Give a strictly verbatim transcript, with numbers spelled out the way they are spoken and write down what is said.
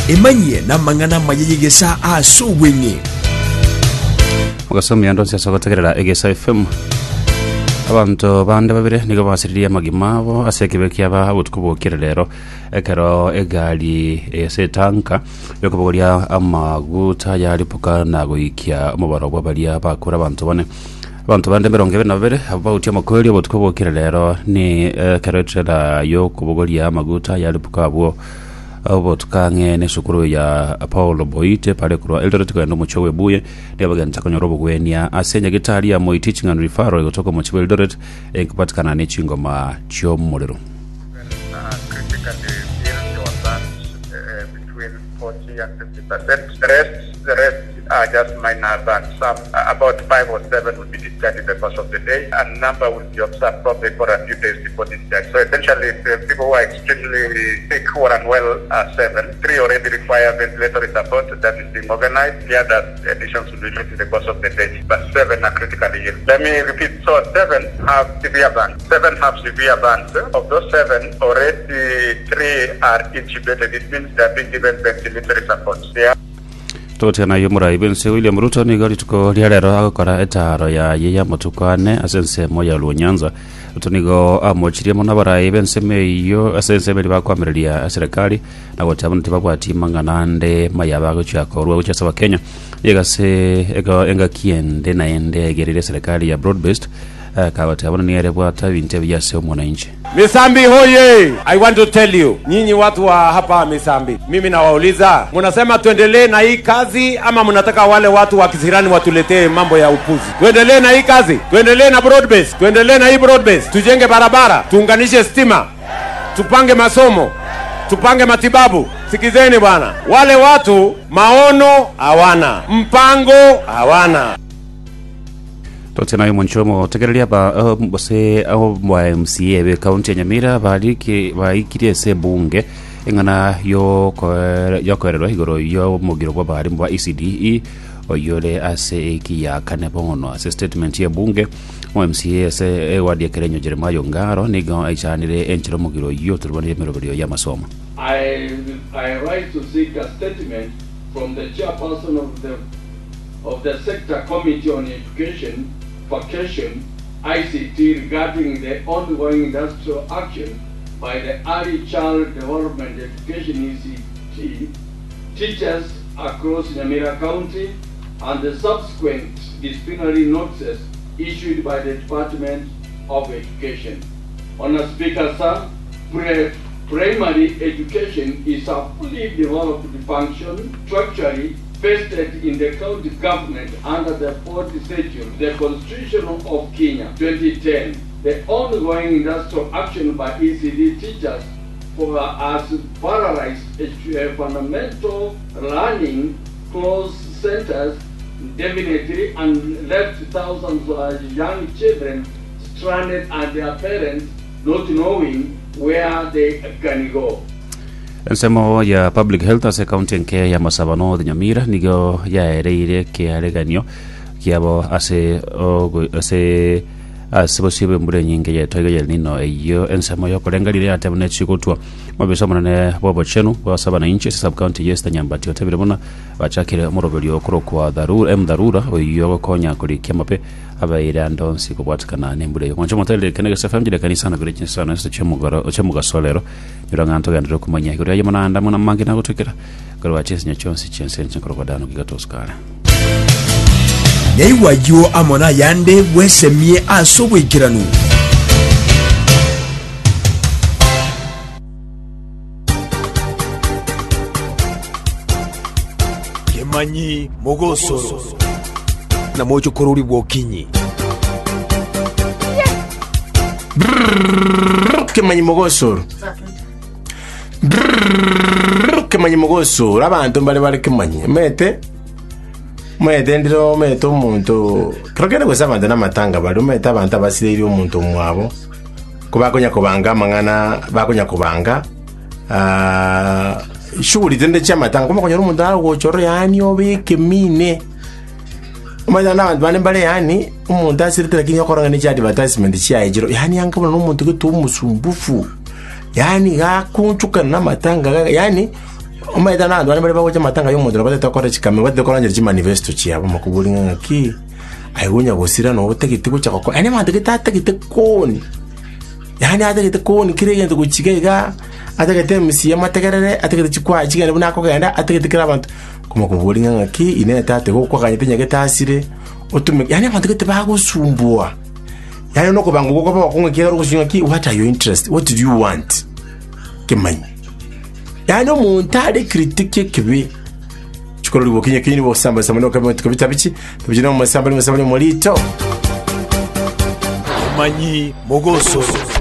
emanye na mangana mayigesa asubwingi mugasomi ando sasa gotegerera Egesa F M abantu bande babire nigo basiriria magimabo asekebeki aba utukubukira rero ekero egali esetanka yokuboria amaguta yalipuka nagoikia umubaro bwabalia bakura abantu bane abantu bande mirongo ibiri na babiri abautia makweli utukubukira rero ni ekero trela yokuboria amaguta yalipuka abo abo tukange ne shukuru ya Paulo Boite pale kurwa Eldoret kwa ndo muchowe buye ndabaganta konyorobo gwenia asenya gitari ya moi teaching and referral kutoka muchowe Eldoret ekupatikana ne chingoma chyo muliro between forty and fifty percent. The rest, the rest are just minor burns. Some, uh, about five or seven will be discharged in the course of the day, and number will be observed probably for a few days before discharge. So essentially, the people who are extremely sick who are unwell are seven. Three already require ventilatory support that is being organized. The other additions will be made in the course of the day, but seven are critically ill. Let me repeat. So seven have severe burns. Seven have severe burns. Of those seven, already three are intubated. It means they are being given ventilatory support. They are Tote na yomura ibense William Ruto ni gari tuko liarero agakora etaro ya yeya mutukane asense moya Luonyanza utonigo amochirie mona bara ibense meyo asense bali bakwamiria serikali na gotamu tibabwati manganande mayaba gochako ruwa gocha sawa Kenya yegase ega enga kiende na ende gerire serikali ya broad based kawate abona ni ere bwata binte byase umunanchi. Misambi hoye, I want to tell you, nyinyi watu wa hapa Misambi, mimi nawauliza, mnasema tuendelee na hii kazi ama mnataka wale watu wa Kisirani watuletee mambo ya upuzi? Tuendelee na hii kazi, tuendelee na broad base, tuendelee na hii broad base, tujenge barabara, tuunganishe stima, tupange masomo, tupange matibabu. Sikizeni bwana, wale watu maono hawana, mpango hawana. Totena yo monchomo tegerelia ba bose aho mwa M C A be county Nyamira baliki baikire se bunge engana yo yo korero higoro yo mugiro kwa bahari mwa E C D E oyole ase eki ya kanebono ase statement ya bunge mwa M C A se ewadi ya Kerenyo Jeremiah Ngaro nigo aichanire enchiro mugiro yo turubani merobero ya masomo. I I rise to seek a statement from the chairperson of the of the sector committee on education, vocation, I C T regarding the ongoing industrial action by the Early Child Development Education E C T teachers across Nyamira County and the subsequent disciplinary notices issued by the Department of Education. Honour Speaker, sir, pre primary education is a fully developed function structurally vested in the county government under the fourth schedule, the Constitution of Kenya, twenty ten. The ongoing industrial action by E C D teachers for as paralyzed uh, fundamental learning closed centers definitely and left thousands of young children stranded and their parents not knowing where they can go. Nsemo ya public health ase county nke ya Masabano de Nyamira nigo ya ereire ke areganyo kiabo ase ase asibosibe mbure nyinge ya toiga ya nino eyo ensemo yo kolengalire atemne chikutwa mabeso munane bobo chenu wa Sabana inchi sub county yesta nyambati otebire muna bachakire murobeli okoro kwa dharura em dharura oyo konya kuri kemape abaira ndonsi kubwatikana nembure yo kwancho motele kenega safamjide kanisa na gure chinsana sto chemugaro ochemuga solero yuranganto gandiro kumanya kuri ayo muna anda muna mangina gutukira kuri wachesi nyachonsi chense nchakoro kwadano gigatoskara Neiwa yo amona yande wesemie asobwikiranu Kemanyi Mogosoro na mojo koruri bwokinyi Kemanyi Mogosoro Kemanyi Mogosoro abantu mbale bale kemanyi mete Mwete ndiro mete omuntu krokene kwesa abantu namatanga bali mete abantu abasiriri omuntu mwabo kubakonya kubanga mangana bakonya kubanga ah shuri zende chamatanga kuma konyoro omuntu ago choro yani obike mine umanya nabantu bane bale yani omuntu asiritira kinyo koranga ni advertisement cyayijiro yani yankabona n'omuntu gito umusumbufu yani gakunchuka namatanga yani umaita nando bali bali bakocha matanga y'omuntu bali takora chikame bali takora nje manifesto chiabo makubulinga ngaki ayunya gusira no utegiti kucha ko ene mande kitata kitekoni yani ategete koni kirege kuchigega ategete misiya mategerere ategete chikwa chigene bunako genda ategete kira abantu kuma kubulinga ngaki ine tate ko kwa kanyete nyagetasire otume yani abantu kete bagusumbua yani no kubangu ko kwa kunga kira rukushinga ki what are your interest what do you want kemanyi yani umuntu ari critique kibi chikoro libokinye kinyi bo samba samba no kabita kabita bichi tubijina mu masamba mu masamba mu lito Manyi Mogoso.